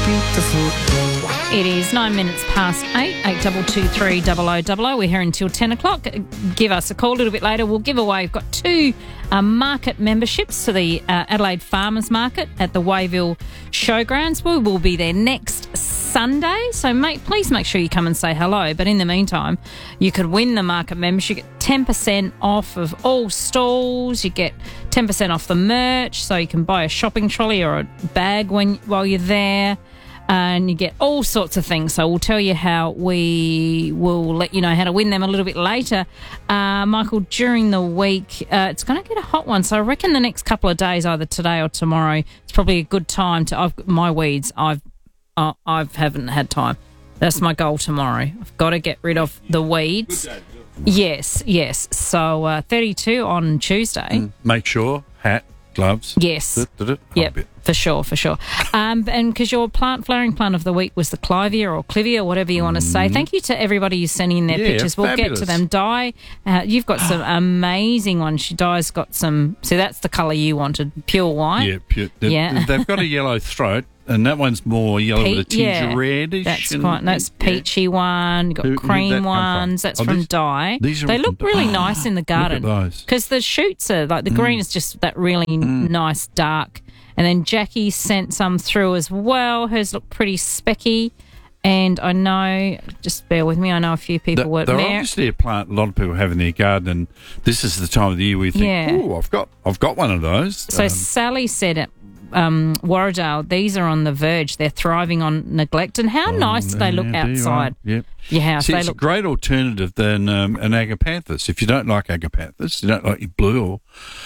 It is 9 minutes past 8, 8223 0000. We're here until 10 o'clock. Give us a call a little bit later. We'll give away, we've got two market memberships to the Adelaide Farmers Market at the Wayville Showgrounds. We will be there next Sunday, so please make sure you come and say hello. But in the meantime, you could win the market membership. You get 10% off of all stalls. You get 10% off the merch, so you can buy a shopping trolley or a bag while you're there. And you get all sorts of things. So we'll tell you how. We will let you know how to win them a little bit later. Michael, during the week, it's going to get a hot one. So I reckon the next couple of days, either today or tomorrow, it's probably a good time to... my weeds, I haven't had time. That's my goal tomorrow. I've got to get rid of the weeds. Yes. So 32 on Tuesday. Make sure, hat, gloves. Yes. Yep. For sure. And because your flowering plant of the week was the Clivia or Clivia, whatever you want to say. Thank you to everybody who's sending in their pictures. We'll get to them. Di, you've got some amazing ones. Di's got some. See, that's the colour you wanted, pure white. Yeah, pure. They've got a yellow throat, and that one's more yellow with a tinge of reddish. That's quite. That's peachy one. You've got cream ones. That's from Di. They look really nice in the garden because the shoots are like the green is just that really nice dark. And then Jackie sent some through as well. Hers look pretty specky. And I know, just bear with me, I know a few people work there. They're obviously a plant a lot of people have in their garden, and this is the time of the year we think, oh, I've got one of those. So Sally said at Warradale, these are on the verge. They're thriving on neglect. And how nice do they look outside your house? See, it's a great alternative than an agapanthus. If you don't like agapanthus, you don't like your blue or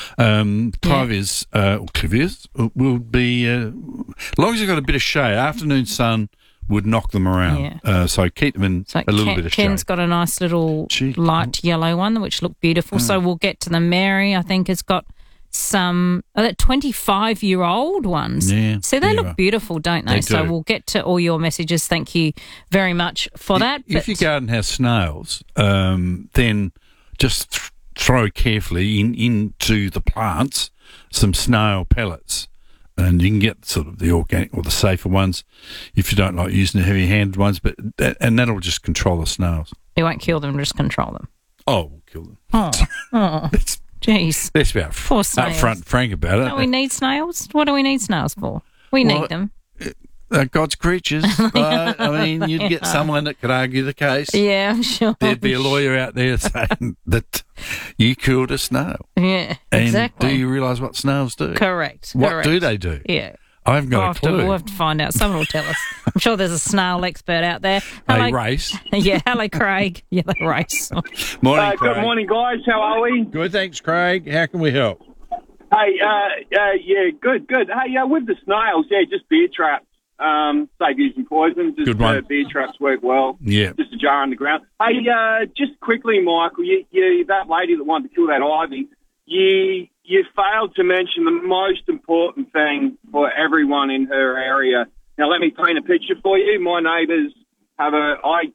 clivias or clivias, will be, as long as you've got a bit of shade, afternoon sun would knock them around. So keep them in a little bit of shade. Ken's got a nice little light yellow one, which look beautiful. So we'll get to them. Mary, I think, has got some 25-year-old ones. Yeah, so they look beautiful, don't they? So we'll get to all your messages. Thank you very much for that. If your garden has snails, then just throw carefully into the plants some snail pellets. And you can get sort of the organic or the safer ones if you don't like using the heavy-handed ones, and that'll just control the snails. You won't kill them, just control them. Oh, we'll kill them. Oh. Jeez. Let's be upfront frank about it. Don't we need snails? What do we need snails for? We need them. They're God's creatures. But, I mean, you'd get someone that could argue the case. Yeah, I'm sure. There'd be a lawyer out there saying that you killed a snail. Yeah, and exactly. Do you realise what snails do? Correct. What do they do? Yeah. I haven't got a clue. We'll have to find out. Someone will tell us. I'm sure there's a snail expert out there. Hello, race. Yeah, hello, Craig. Yeah, they race. Morning, Craig. Good morning, guys. How are we? Good, thanks, Craig. How can we help? Hey, good. Hey, with the snails, just beer traps. Save using poison. Just good one. Beer traps work well. Yeah. Just a jar on the ground. Hey, just quickly, Michael, you that lady that wanted to kill that ivy, you failed to mention the most important thing for everyone in her area. Now, let me paint a picture for you. My neighbours have I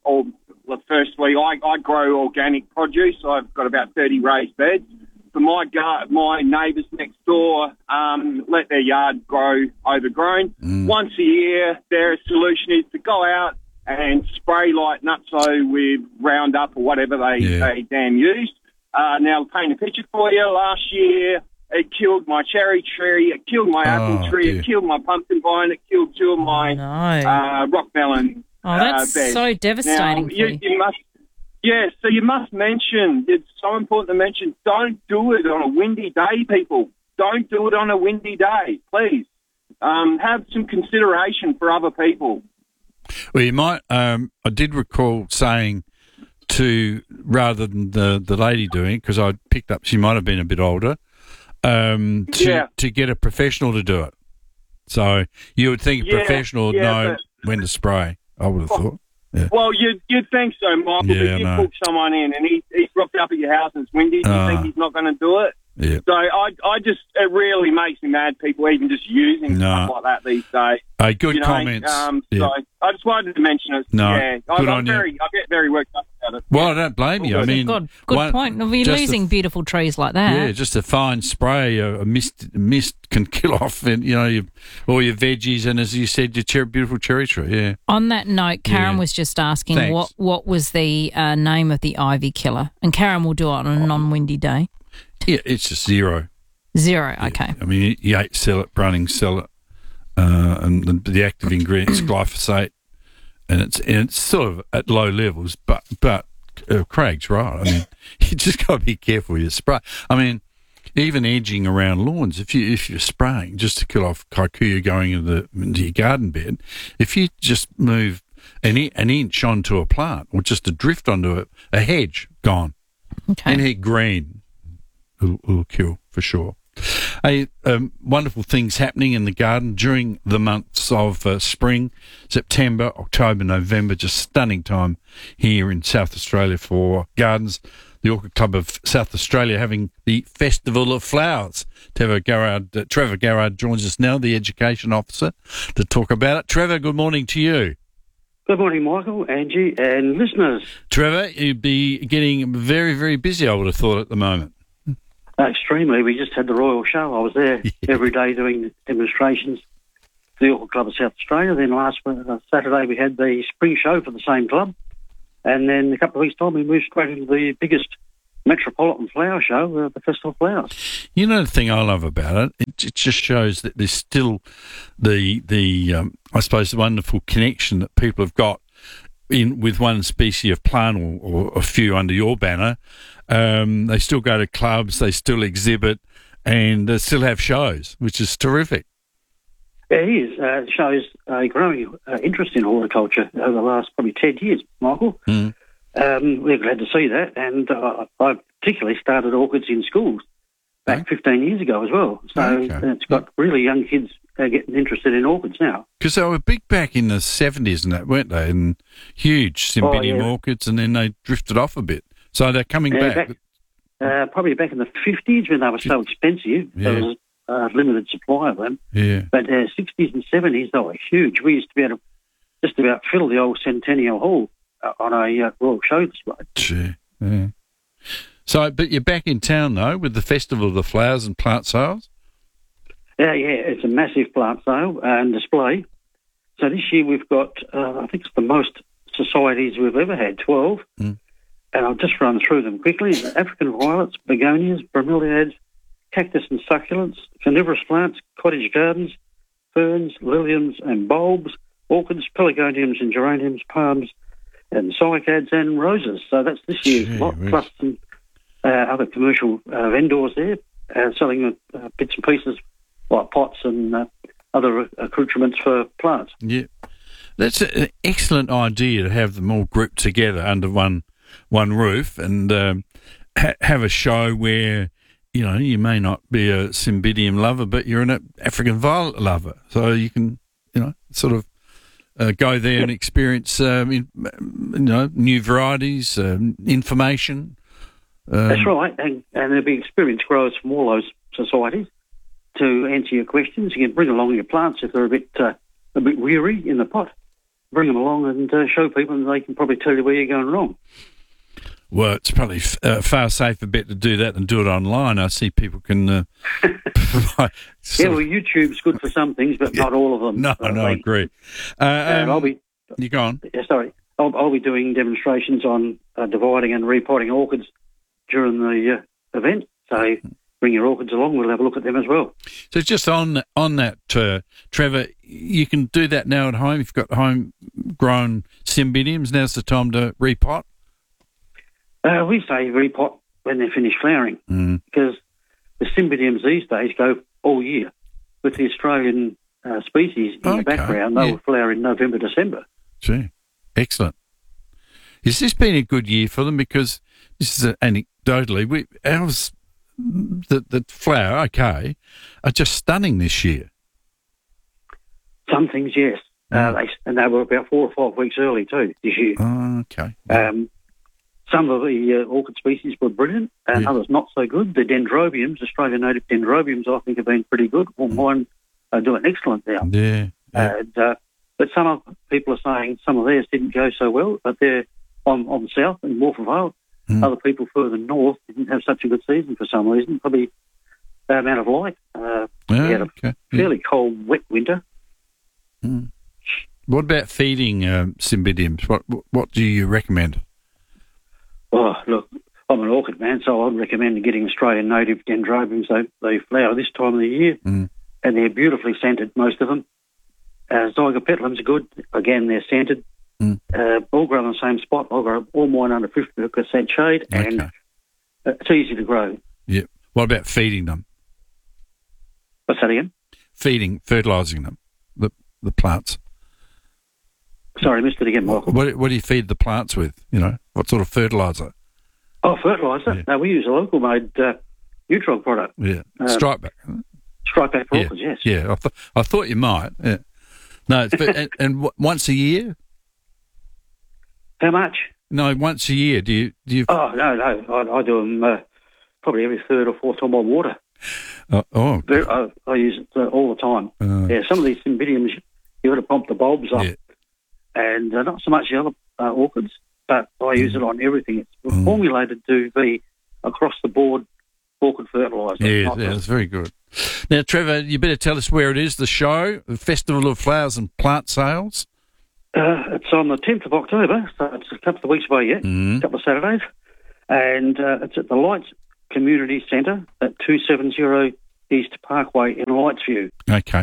grow organic produce. I've got about 30 raised beds. For my neighbours next door, let their yard grow overgrown. Once a year, their solution is to go out and spray like nutso with Roundup or whatever they damn used. Now, paint a picture for you. Last year, it killed my cherry tree, it killed my apple tree, it killed my pumpkin vine, it killed two of my rock melon that's beds. so devastating. Now, you must... Yeah, so you must mention, it's so important to mention, don't do it on a windy day, people. Don't do it on a windy day, please. Have some consideration for other people. Well, you might, I did recall saying rather than the lady doing it, because I picked up, she might have been a bit older, to get a professional to do it. So you would think a professional would know when to spray, I would have thought. Yeah. Well, you'd think so, Michael, but you book someone in and he's rocked up at your house and it's windy. Do you think he's not going to do it? Yeah. So it really makes me mad, people even just using stuff like that these days. Good comments. So I just wanted to mention it. No, good on you. I get very worked up about it. Well, I don't blame you. I mean, good point. We're losing beautiful trees like that. Yeah, just a fine spray, a mist can kill off, and all your veggies, and as you said, your beautiful cherry tree. Yeah. On that note, Karen was just asking what was the name of the ivy killer, and Karen will do it on a non-windy day. Yeah, it's just Zero. Zero, okay. Yeah. I mean, Yates sell it, Brunning sell it, and the active ingredients glyphosate, and it's sort of at low levels, but Craig's right. I mean, you just got to be careful with your spray. I mean, even edging around lawns, if you're spraying just to kill off kikuyu going into your garden bed, if you just move an inch onto a plant or just a drift onto a hedge, gone. Okay. And hit green, it'll kill for sure. Wonderful things happening in the garden during the months of spring, September, October, November. Just stunning time here in South Australia for gardens. The Orchid Club of South Australia having the Festival of Flowers. Trevor Garrard joins us now, the Education Officer, to talk about it. Trevor, good morning to you. Good morning, Michael, Angie, and listeners. Trevor, you'd be getting very, very busy, I would have thought, at the moment. Extremely. We just had the Royal Show. I was there every day doing demonstrations for the Orchid Club of South Australia. Then last Saturday we had the Spring Show for the same club. And then a couple of weeks' time we moved straight into the biggest metropolitan flower show, the Festival of Flowers. You know the thing I love about it just shows that there's still the I suppose, the wonderful connection that people have got with one species of plant or a few under your banner. They still go to clubs, they still exhibit, and they still have shows, which is terrific. It is. It shows a growing interest in horticulture over the last probably 10 years, Michael. Mm. We're glad to see that, and I particularly started orchids in schools back 15 years ago as well. So it's got really young kids getting interested in orchids now. Because they were big back in the 70s and that, weren't they? And huge Cymbidium orchids, and then they drifted off a bit. So they're coming back. Probably back in the 50s when they were so expensive. Yeah. There was a limited supply of them. Yeah. But 60s and 70s, they were huge. We used to be able to just about fill the old Centennial Hall on a Royal Show display. Gee, yeah. So, but you're back in town, though, with the Festival of the Flowers and Plant Sales? Yeah, it's a massive plant sale and display. So this year we've got, I think it's the most societies we've ever had, 12. Mm. And I'll just run through them quickly. African violets, begonias, bromeliads, cactus and succulents, carnivorous plants, cottage gardens, ferns, liliums and bulbs, orchids, pelargoniums and geraniums, palms and cycads and roses. So that's this year's lot, plus some other commercial vendors there selling bits and pieces like pots and other accoutrements for plants. Yeah. That's an excellent idea to have them all grouped together under one roof and have a show where, you may not be a Cymbidium lover, but you're an African violet lover. So you can, sort of go there and experience, new varieties, information. That's right. And there'll be experienced growers from all those societies to answer your questions. You can bring along your plants if they're a bit weary in the pot. Bring them along and show people, and they can probably tell you where you're going wrong. Well, it's probably a far safer bet to do that than do it online. I see people can provide... YouTube's good for some things, but not all of them. No, I agree. I'll be... You go on. Sorry. I'll be doing demonstrations on dividing and repotting orchids during the event. So bring your orchids along. We'll have a look at them as well. So just on that, Trevor, you can do that now at home. If you've got home-grown Cymbidiums, now's the time to repot? We say repot when they're finished flowering because the Cymbidiums these days go all year. With the Australian species in the background, they will flower in November, December. Gee, excellent. Has this been a good year for them? Because this is anecdotally, the flower, are just stunning this year. Some things, yes. They were about 4 or 5 weeks early too this year. Oh, okay. Some of the orchid species were brilliant and others not so good. The dendrobiums, Australian native dendrobiums, I think have been pretty good. Well, mine are doing excellent now. Yeah. But some people are saying some of theirs didn't go so well, but they're on the south in Morpeth Vale. Other people further north didn't have such a good season for some reason, probably the amount of light. We had a fairly cold, wet winter. What about feeding cymbidiums? What do you recommend? Oh, look, I'm an orchid man, so I'd recommend getting Australian native dendrobiums. They flower this time of the year, and they're beautifully scented, most of them. Zygopetalums are good. Again, they're scented. All grow in the same spot. I'll grow all mine under 50% shade, and it's easy to grow. Yeah. What about feeding them? What's that again? Fertilising them, the plants. Sorry, I missed it again, Michael. What do you feed the plants with? What sort of fertiliser? Oh, fertiliser? Yeah. No, we use a local-made Nutrog product. Yeah, Strikeback. Strikeback for orchids, yes. Yeah, I thought you might. Yeah. No, and once a year? How much? No, once a year. Do you? Oh no! I do them probably every third or fourth time I water. I use it all the time. Some of these cymbidiums you've got to pump the bulbs up, and not so much the other orchids, but I use it on everything. It's formulated to be across the board orchid fertiliser. Yeah, that's very good. Now, Trevor, you better tell us where it is. The show, the Festival of Flowers and Plant Sales. It's on the 10th of October, so it's a couple of weeks away yet, a couple of Saturdays. And it's at the Lights Community Centre at 270 East Parkway in Lightsview. Okay.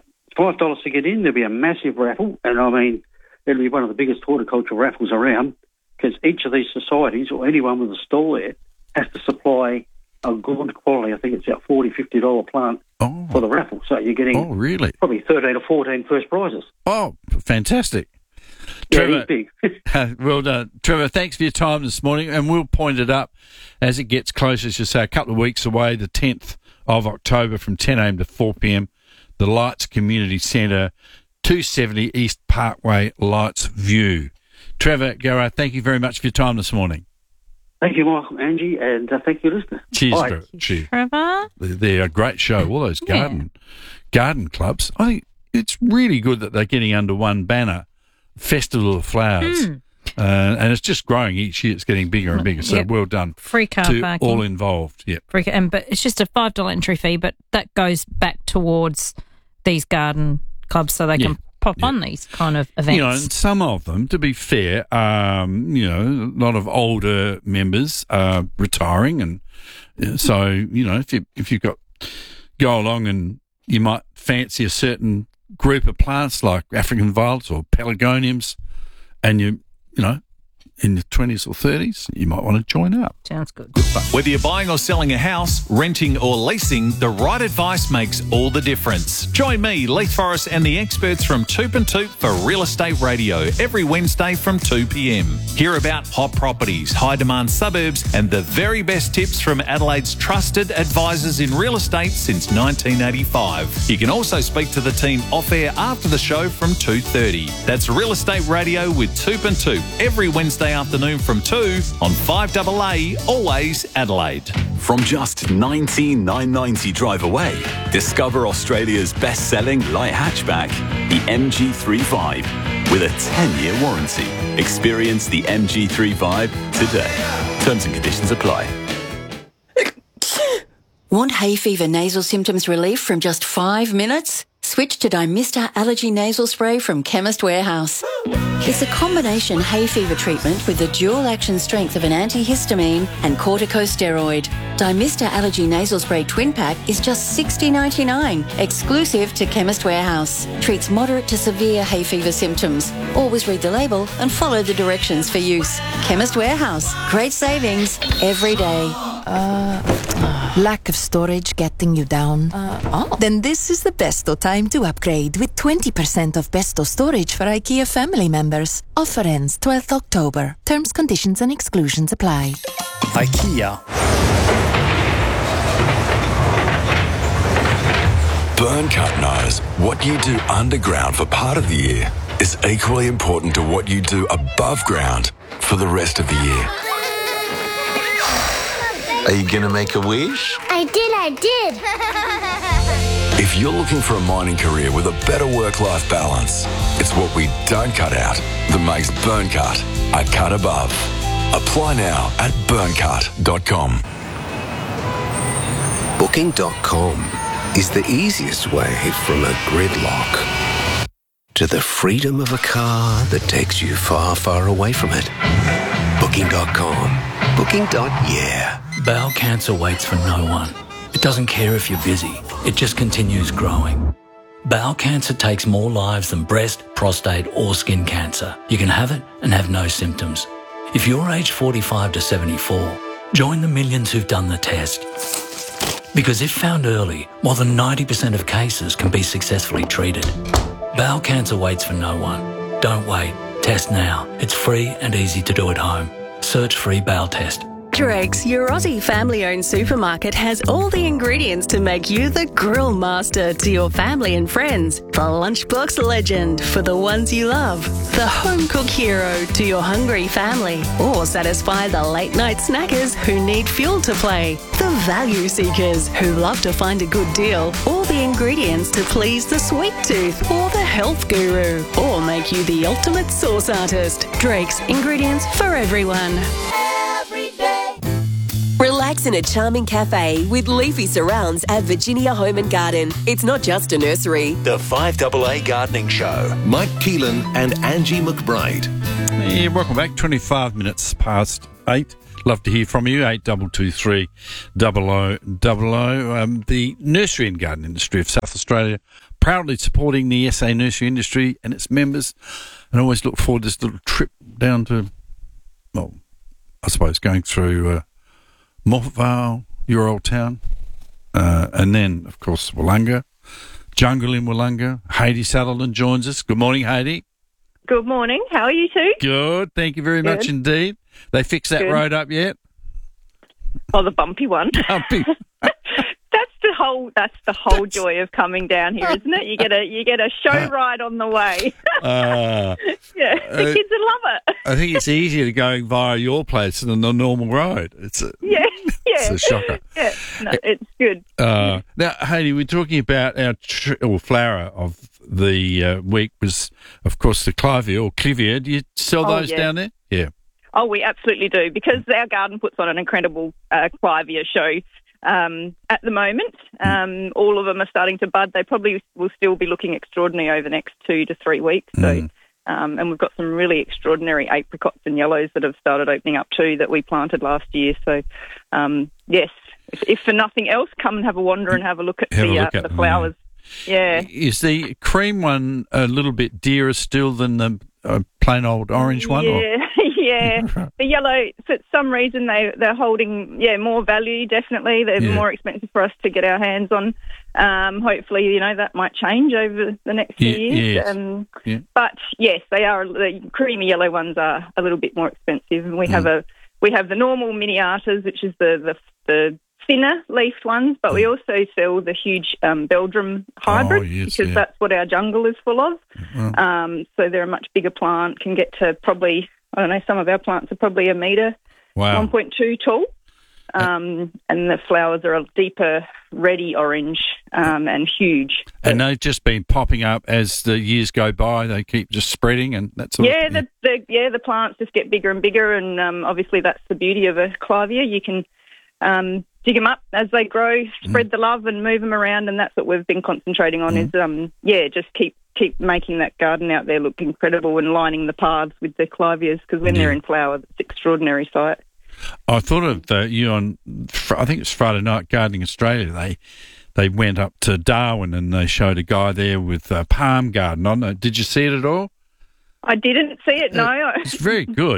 $5 to get in. There'll be a massive raffle, and I mean, it'll be one of the biggest horticultural raffles around, because each of these societies, or anyone with a stall there, has to supply a good quality, I think it's about $40, $50 plant for the raffle. So you're getting probably 13 or 14 first prizes. Oh, fantastic. Trevor, big. Well done. Trevor, thanks for your time this morning, and we'll point it up as it gets closer, as you say, a couple of weeks away, the 10th of October from 10 a.m. to 4 p.m, the Lights Community Centre, 270 East Parkway, Lightsview. Trevor Garrard, thank you very much for your time this morning. Thank you, Michael, Angie, and thank you, listener. Cheers, Trevor. They're a great show, all those garden clubs. I think it's really good that they're getting under one banner, Festival of Flowers. And it's just growing each year. It's getting bigger and bigger. So well done. Free car parking. All involved. Yep. But it's just a $5 entry fee, but that goes back towards these garden clubs so they can pop on these kind of events. And some of them, to be fair, a lot of older members are retiring, and so if you've got go along and you might fancy a certain group of plants like African violets or pelargoniums, and you in your 20s or 30s, you might want to join up. Sounds good. Whether you're buying or selling a house, renting or leasing, the right advice makes all the difference. Join me, Leith Forrest, and the experts from Toop and Toop for Real Estate Radio every Wednesday from 2 p.m. Hear about hot properties, high-demand suburbs, and the very best tips from Adelaide's trusted advisors in real estate since 1985. You can also speak to the team off-air after the show from 2:30. That's Real Estate Radio with Toop and Toop every Wednesday afternoon from 2 on 5AA, always Adelaide. From just $19,990 drive away, discover Australia's best-selling light hatchback, the MG35, with a 10-year warranty. Experience the MG35 today. Terms and conditions apply. Want hay fever nasal symptoms relief from just 5 minutes? Switch to Dymista Allergy Nasal Spray from Chemist Warehouse. It's a combination hay fever treatment with the dual-action strength of an antihistamine and corticosteroid. Dymista Allergy Nasal Spray Twin Pack is just $60.99, exclusive to Chemist Warehouse. Treats moderate to severe hay fever symptoms. Always read the label and follow the directions for use. Chemist Warehouse. Great savings every day. Lack of storage getting you down? Then this is the Besto time to upgrade with 20% off Besto storage for IKEA family members. Offer ends 12th October. Terms, conditions and exclusions apply. IKEA. Burncut knows what you do underground for part of the year is equally important to what you do above ground for the rest of the year. Are you going to make a wish? I did. If you're looking for a mining career with a better work-life balance, it's what we don't cut out that makes Burncut a cut above. Apply now at burncut.com. Booking.com is the easiest way from a gridlock to the freedom of a car that takes you far, far away from it. Booking.com. Booking.yeah. Bowel cancer waits for no one. It doesn't care if you're busy. It just continues growing. Bowel cancer takes more lives than breast, prostate or skin cancer. You can have it and have no symptoms. If you're aged 45 to 74, join the millions who've done the test. Because if found early, more than 90% of cases can be successfully treated. Bowel cancer waits for no one. Don't wait. Test now. It's free and easy to do at home. Search free bowel test. Drake's, your Aussie family-owned supermarket, has all the ingredients to make you the grill master to your family and friends. The lunchbox legend for the ones you love. The home-cook hero to your hungry family. Or satisfy the late-night snackers who need fuel to play. The value seekers who love to find a good deal. All the ingredients to please the sweet tooth or the health guru. Or make you the ultimate sauce artist. Drake's, ingredients for everyone. Relax in a charming cafe with leafy surrounds at Virginia Home and Garden. It's not just a nursery. The 5AA Gardening Show. Mike Keelan and Angie McBride. Yeah, welcome back. 25 minutes past 8. Love to hear from you. 8223 0000. The nursery and garden industry of South Australia, proudly supporting the SA nursery industry and its members. And I always look forward to this little trip down to, well, I suppose going through Moffat Vale, your old town, and then, of course, Wollonga, Jungle in Wollonga. Heidi Sutherland joins us. Good morning, Heidi. Good morning. How are you two? Good. Thank you very much indeed. They fixed that road up yet? Oh, the bumpy one. Bumpy. That's the whole joy of coming down here, isn't it? You get a show ride on the way. Yeah, the kids would love it. I think it's easier to go via your place than the normal road. It's a shocker. Yeah, no, it's good. Now, Heidi, we're talking about our flower of the week was, of course, the Clivia or Clivia. Do you sell those down there? Yeah. Oh, we absolutely do, because our garden puts on an incredible Clivia show. At the moment, all of them are starting to bud. They probably will still be looking extraordinary over the next 2 to 3 weeks. So, and we've got some really extraordinary apricots and yellows that have started opening up too that we planted last year. So, yes, if for nothing else, come and have a wander and have a look at the flowers. Yeah. Is the cream one a little bit dearer still than the plain old orange one? Yeah. The yellow, for some reason, they're holding, more value, definitely. They're more expensive for us to get our hands on. Hopefully, that might change over the next few years. Yes. But, yes, they are. The creamy yellow ones are a little bit more expensive. And we have the normal miniatas, which is the thinner leafed ones, but we also sell the huge Belgium hybrid because that's what our jungle is full of. So they're a much bigger plant, can get to probably, I don't know, some of our plants are probably a metre, 1.2 tall. And the flowers are a deeper reddy orange and huge. And they've just been popping up as the years go by. They keep just spreading and that sort of thing. The plants just get bigger and bigger, and obviously that's the beauty of a Clivia. You can dig them up as they grow, spread the love and move them around, and that's what we've been concentrating on is, just keep making that garden out there look incredible and lining the paths with the Clivias, because when they're in flower, it's an extraordinary sight. I thought of you on, I think it was Friday night, Gardening Australia. They went up to Darwin and they showed a guy there with a palm garden on it. Did you see it at all? I didn't see it, no. It's very good.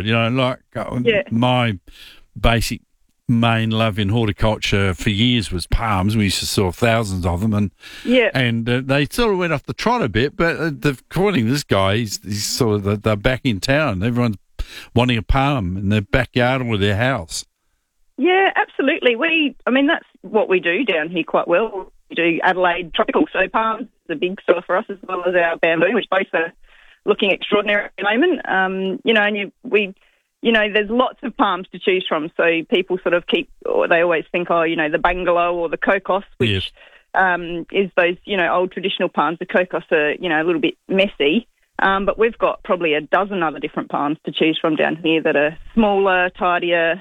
My basic main love in horticulture for years was palms. We used to sell thousands of them, and they sort of went off the trot a bit. But according to this guy, he's sort of they're back in town. Everyone's wanting a palm in their backyard or their house. Yeah, absolutely. That's what we do down here quite well. We do Adelaide tropical, so palms is a big seller for us, as well as our bamboo, which both are looking extraordinary at the moment. There's lots of palms to choose from, so people sort of they always think, the bungalow or the cocos, which is those, old traditional palms. The Cocos are, a little bit messy. But we've got probably a dozen other different palms to choose from down here that are smaller, tidier,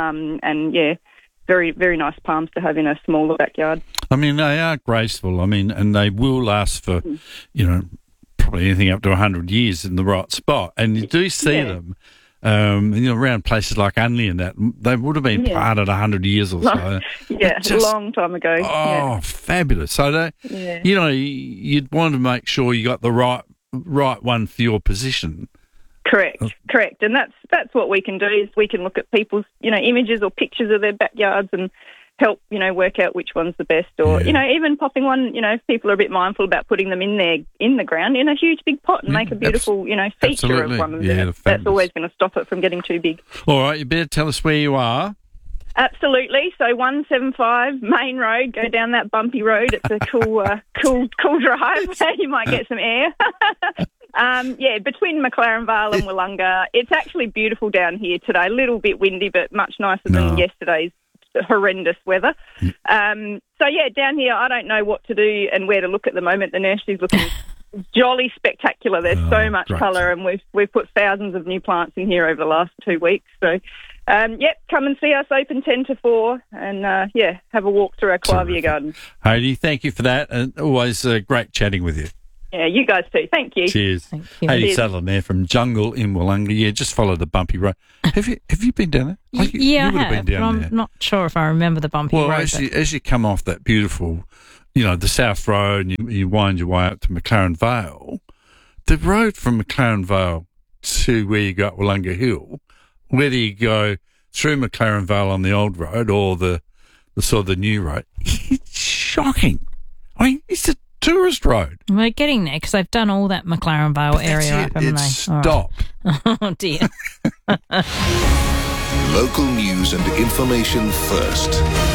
very, very nice palms to have in a smaller backyard. I mean, they are graceful. I mean, and they will last for, probably anything up to 100 years in the right spot. And you do see them, around places like Unley and that. They would have been planted 100 years or so. A long time ago. Oh, fabulous. So, you'd want to make sure you got the right one for your position. Correct. And that's what we can do, is we can look at people's, images or pictures of their backyards and help, work out which one's the best, or, even popping one, if people are a bit mindful about putting them in the ground in a huge big pot and make a beautiful, feature of one of them. That's always going to stop it from getting too big. All right, you better tell us where you are. Absolutely. So 175 Main Road, go down that bumpy road. It's a cool drive. You might get some air. Between McLaren Vale and Wollonga. It's actually beautiful down here today. A little bit windy, but much nicer than yesterday's horrendous weather. Down here, I don't know what to do and where to look at the moment. The nursery's looking jolly spectacular. There's so much colour, and we've put thousands of new plants in here over the last 2 weeks. So, come and see us open 10 to 4 and, have a walk through our Clavia garden. Heidi, thank you for that, and always great chatting with you. Yeah, you guys too. Thank you. Cheers. Thank you. Heidi Sutherland there from Jungle in Wollonga. Yeah, just follow the bumpy road. Have you been down there? I have, but I'm not sure if I remember the bumpy road. Well, as you come off that beautiful, the South Road, and you wind your way up to McLaren Vale, the road from McLaren Vale to where you go at Wollonga Hill, whether you go through McLaren Vale on the old road or the sort of the new road, it's shocking. I mean, it's a tourist road. We're getting there because they've done all that McLaren Vale area up, haven't they? Stop. Right. Oh, dear. Local news and information first.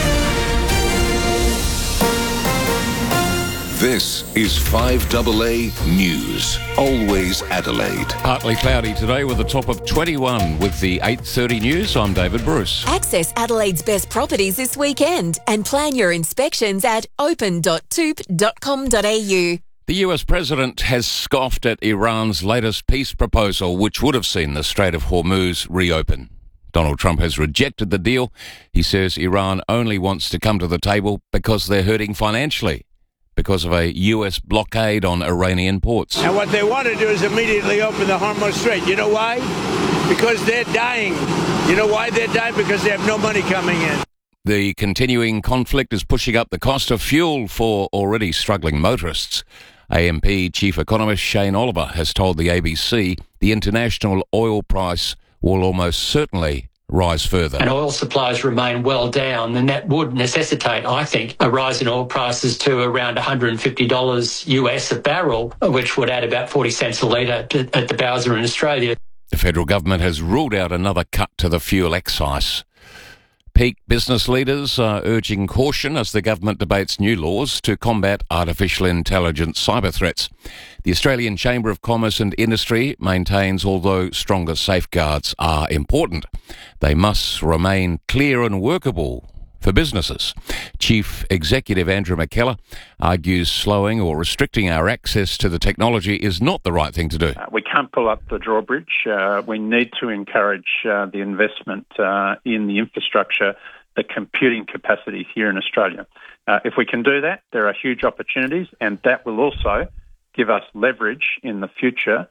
This is 5AA News. Always Adelaide. Partly cloudy today with a top of 21 with the 8:30 news. I'm David Bruce. Access Adelaide's best properties this weekend and plan your inspections at open.toop.com.au. The US president has scoffed at Iran's latest peace proposal, which would have seen the Strait of Hormuz reopen. Donald Trump has rejected the deal. He says Iran only wants to come to the table because they're hurting financially, because of a US blockade on Iranian ports. And what they want to do is immediately open the Hormuz Strait. You know why? Because they're dying. You know why they're dying? Because they have no money coming in. The continuing conflict is pushing up the cost of fuel for already struggling motorists. AMP Chief Economist Shane Oliver has told the ABC the international oil price will almost certainly rise further. And oil supplies remain well down, then that would necessitate, I think, a rise in oil prices to around $150 US a barrel, which would add about 40 cents a litre at the Bowser in Australia. The federal government has ruled out another cut to the fuel excise. Peak business leaders are urging caution as the government debates new laws to combat artificial intelligence cyber threats. The Australian Chamber of Commerce and Industry maintains although stronger safeguards are important, they must remain clear and workable for businesses. Chief Executive Andrew McKellar argues slowing or restricting our access to the technology is not the right thing to do. We can't pull up the drawbridge. We need to encourage the investment in the infrastructure, the computing capacities here in Australia. If we can do that, there are huge opportunities, and that will also give us leverage in the future.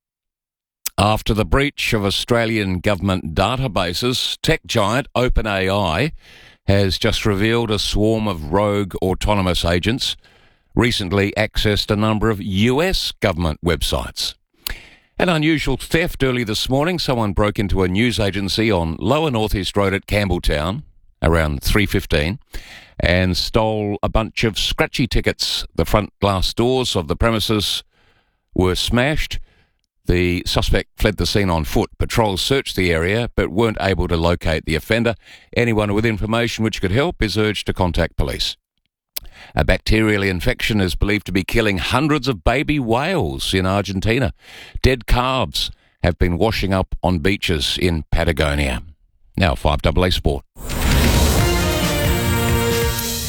After the breach of Australian government databases, tech giant OpenAI has just revealed a swarm of rogue autonomous agents recently accessed a number of US government websites. An unusual theft early this morning. Someone broke into a news agency on Lower North East Road at Campbelltown around 3:15 and stole a bunch of scratchy tickets. The front glass doors of the premises were smashed. The suspect fled the scene on foot. Patrols searched the area but weren't able to locate the offender. Anyone with information which could help is urged to contact police. A bacterial infection is believed to be killing hundreds of baby whales in Argentina. Dead calves have been washing up on beaches in Patagonia. Now 5AA Sport.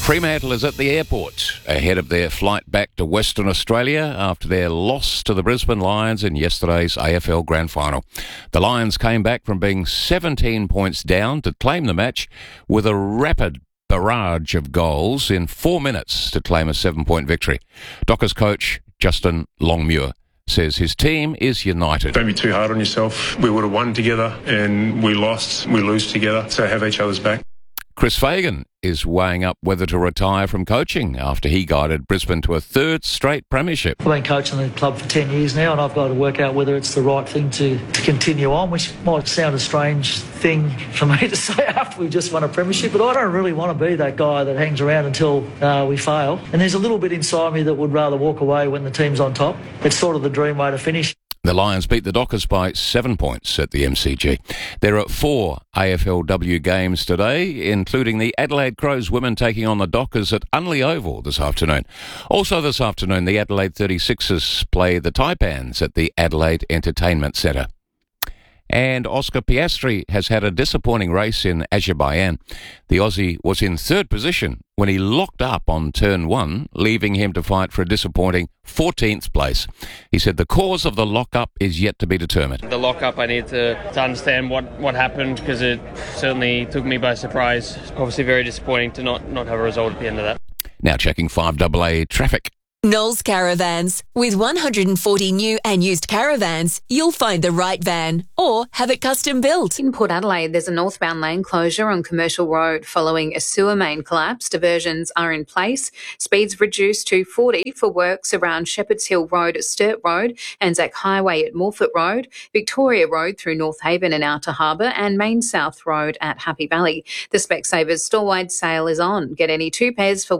Fremantle is at the airport ahead of their flight back to Western Australia after their loss to the Brisbane Lions in yesterday's AFL Grand Final. The Lions came back from being 17 points down to claim the match with a rapid barrage of goals in 4 minutes to claim a 7-point victory. Dockers coach Justin Longmuir says his team is united. Don't be too hard on yourself. We would have won together and we lost. We lose together, so have each other's back. Chris Fagan is weighing up whether to retire from coaching after he guided Brisbane to a third straight premiership. I've been coaching the club for 10 years now, and I've got to work out whether it's the right thing to continue on, which might sound a strange thing for me to say after we've just won a premiership, but I don't really want to be that guy that hangs around until we fail. And there's a little bit inside me that would rather walk away when the team's on top. It's sort of the dream way to finish. The Lions beat the Dockers by 7 points at the MCG. There are 4 AFLW games today, including the Adelaide Crows women taking on the Dockers at Unley Oval this afternoon. Also this afternoon, the Adelaide 36ers play the Taipans at the Adelaide Entertainment Centre. And Oscar Piastri has had a disappointing race in Azerbaijan. The Aussie was in third position when he locked up on turn 1, leaving him to fight for a disappointing 14th place. He said the cause of the lock-up is yet to be determined. The lock-up, I need to understand what happened, because it certainly took me by surprise. Obviously very disappointing to not have a result at the end of that. Now checking 5AA traffic. Knowles Caravans. With 140 new and used caravans, you'll find the right van or have it custom built. In Port Adelaide, there's a northbound lane closure on Commercial Road following a sewer main collapse. Diversions are in place. Speeds reduced to 40 for works around Shepherds Hill Road at Sturt Road, Anzac Highway at Morford Road, Victoria Road through North Haven and Outer Harbour, and Main South Road at Happy Valley. The Specsavers store-wide sale is on. Get any 2 pairs for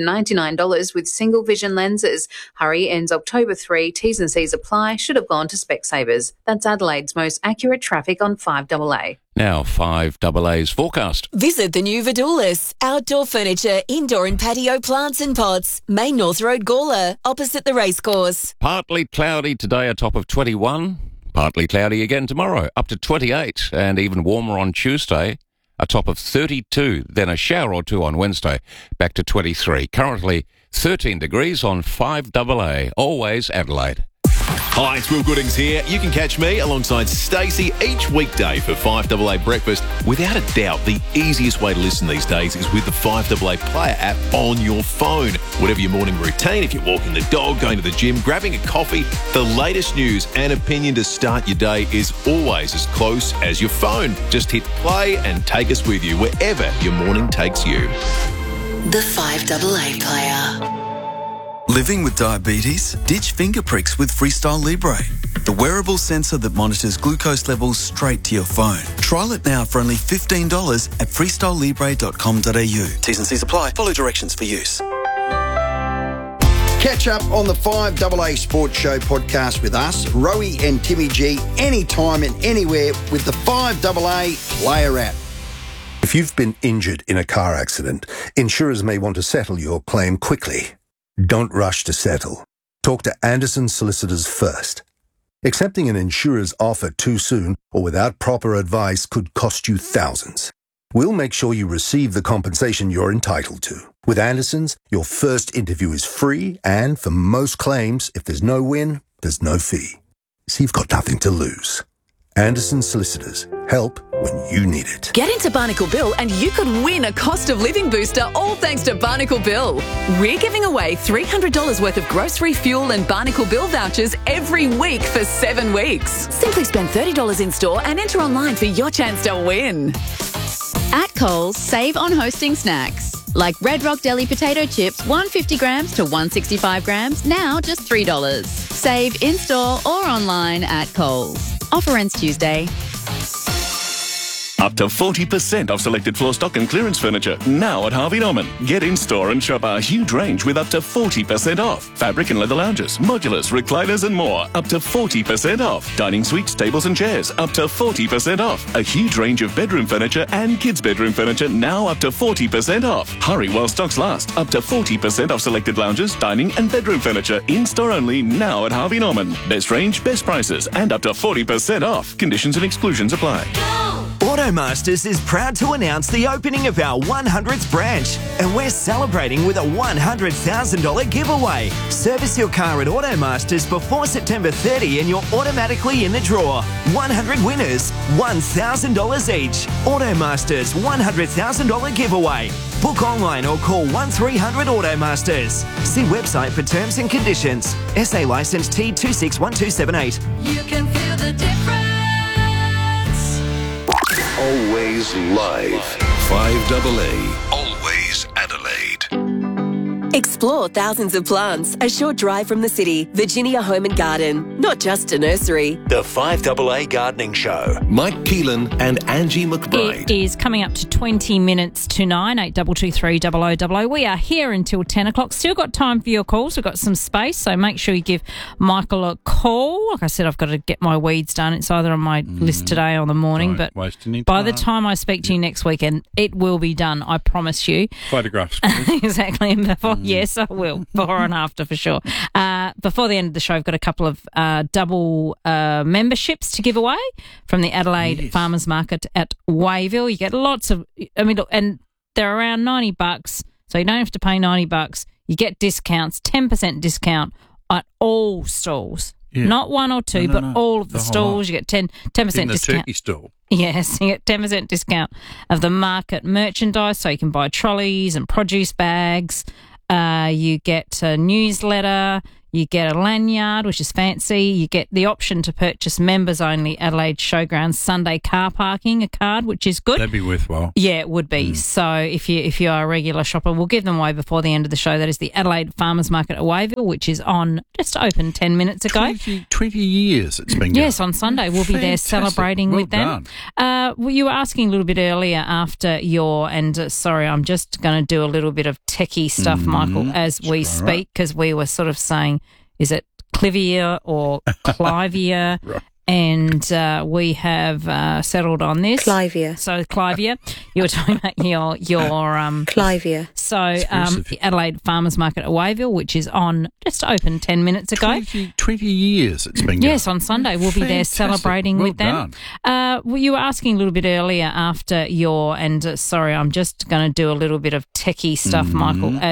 $199 with single vision lenses. Hurry, ends October 3. T's and C's apply. Should have gone to Specsavers. That's Adelaide's most accurate traffic on 5AA. Now 5AA's forecast. Visit the new Vidoulis. Outdoor furniture, indoor and patio plants and pots. Main North Road, Gawler, opposite the racecourse. Partly cloudy today, a top of 21. Partly cloudy again tomorrow, up to 28. And even warmer on Tuesday, a top of 32. Then a shower or two on Wednesday, back to 23. Currently 13 degrees on 5AA, always Adelaide. Hi, it's Will Goodings here. You can catch me alongside Stacey each weekday for 5AA Breakfast. Without a doubt, the easiest way to listen these days is with the 5AA Player app on your phone. Whatever your morning routine, if you're walking the dog, going to the gym, grabbing a coffee, the latest news and opinion to start your day is always as close as your phone. Just hit play and take us with you wherever your morning takes you. The 5AA Player. Living with diabetes? Ditch finger pricks with Freestyle Libre, the wearable sensor that monitors glucose levels straight to your phone. Trial it now for only $15 at freestylelibre.com.au. T's and C's apply. Follow directions for use. Catch up on the 5AA Sports Show podcast with us, Rowie and Timmy G, anytime and anywhere with the 5AA Player app. If you've been injured in a car accident, insurers may want to settle your claim quickly. Don't rush to settle. Talk to Anderson Solicitors first. Accepting an insurer's offer too soon or without proper advice could cost you thousands. We'll make sure you receive the compensation you're entitled to. With Anderson's, your first interview is free, and for most claims, if there's no win, there's no fee. So you've got nothing to lose. Anderson Solicitors. Help when you need it. Get into Barnacle Bill and you could win a cost of living booster, all thanks to Barnacle Bill. We're giving away $300 worth of grocery, fuel and Barnacle Bill vouchers every week for 7 weeks. Simply spend $30 in store and enter online for your chance to win. At Coles, save on hosting snacks. Like Red Rock Deli potato chips, 150 grams to 165 grams, now just $3. Save in-store or online at Coles. Offer ends Tuesday. Up to 40% off selected floor stock and clearance furniture now at Harvey Norman. Get in store and shop our huge range with up to 40% off. Fabric and leather lounges, modulars, recliners and more, up to 40% off. Dining suites, tables and chairs, up to 40% off. A huge range of bedroom furniture and kids' bedroom furniture now up to 40% off. Hurry while stocks last. Up to 40% off selected lounges, dining and bedroom furniture in store only now at Harvey Norman. Best range, best prices and up to 40% off. Conditions and exclusions apply. Automasters is proud to announce the opening of our 100th branch, and we're celebrating with a $100,000 giveaway. Service your car at Automasters before September 30 and you're automatically in the draw. 100 winners, $1,000 each. Automasters $100,000 giveaway. Book online or call 1300 Automasters. See website for terms and conditions. SA licence T261278. You can feel the difference. Always live. 5AA. Always Adelaide. Explore thousands of plants, a short drive from the city. Virginia Home and Garden, not just a nursery. The 5AA Gardening Show. Mike Keelan and Angie McBride. It is coming up to 20 minutes to 9, 8223 0000. We are here until 10 o'clock. Still got time for your calls. We've got some space, so make sure you give Michael a call. Like I said, I've got to get my weeds done. It's either on my list today or in the morning, but by the time I speak to you next weekend, it will be done, I promise you. Photographs. Exactly. And before, yes, I will. Before and after for sure. Before the end of the show, I've got a couple of double memberships to give away from the Adelaide Farmers Market at Wayville. You get lots of, look, and they're around $90, so you don't have to pay $90. You get discounts, 10% discount at all stalls. Yeah. Not one or two, but all of the stalls. You get 10% in the discount. Turkey stall. Yes, you get 10% discount of the market merchandise, so you can buy trolleys and produce bags. You get a newsletter, you get a lanyard, which is fancy. You get the option to purchase members-only Adelaide Showgrounds Sunday car parking, a card, which is good. That'd be worthwhile. Yeah, it would be. So if you are a regular shopper, we'll give them away before the end of the show. That is the Adelaide Farmers Market at Wayville, which is on just opened 10 minutes ago. 20 years it's been going. Yes, on Sunday we'll be there celebrating with them. Well, you were asking a little bit earlier after your, and sorry, I'm just going to do a little bit of techie stuff, Michael, as we speak, because we were sort of saying, is it Clivier or Clivier? Right. And we have settled on this. Clivier. So Clivier, you were talking about your Clivier. So the Adelaide Farmers Market at Wayville, which is on just opened 10 minutes ago. 20 years it's been going. Yes, on Sunday we'll be there celebrating with them. Well, you were asking a little bit earlier after your, and sorry, I'm just going to do a little bit of techie stuff, Michael.